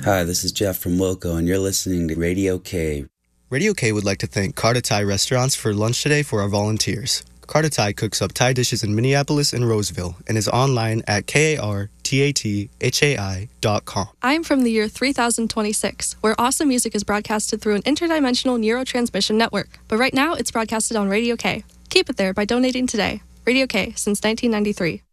Hi, this is Jeff from Wilco, and you're listening to Radio K. Radio K would like to thank Carter Thai Restaurants for lunch today for our volunteers. Carter Thai cooks up Thai dishes in Minneapolis and Roseville and is online at kartathai.com. I'm from the year 3026, where awesome music is broadcasted through an interdimensional neurotransmission network. But right now, it's broadcasted on Radio K. Keep it there by donating today. Radio K since 1993.